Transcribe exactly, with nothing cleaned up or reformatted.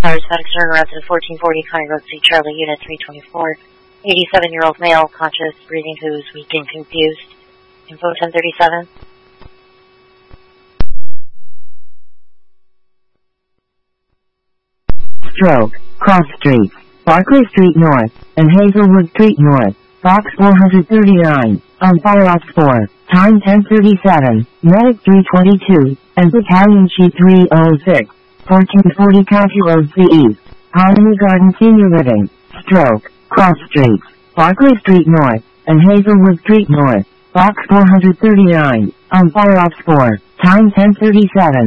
Paramedics turn around to the fourteen forty County Road C Charlie Unit three twenty-four. eighty-seven-year-old male, conscious, breathing who's weak and confused. Info ten thirty-seven. Stroke, Cross Street, Barclay Street North, and Hazelwood Street North, Box four thirty-nine, on Fire Ops four, time ten thirty-seven, Medic three twenty-two, and Battalion Chief three oh six, fourteen forty County Road C East, Harmony Garden Senior Living, Stroke, Cross Street, Barclay Street North, and Hazelwood Street North, Box four thirty-nine, on Fire Ops four, time ten thirty-seven.